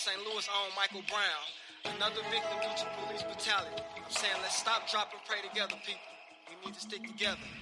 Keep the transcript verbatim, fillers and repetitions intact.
Saint Louis own Michael Brown, another victim due to police brutality. I'm saying let's stop, drop, and pray together, people. We need to stick together.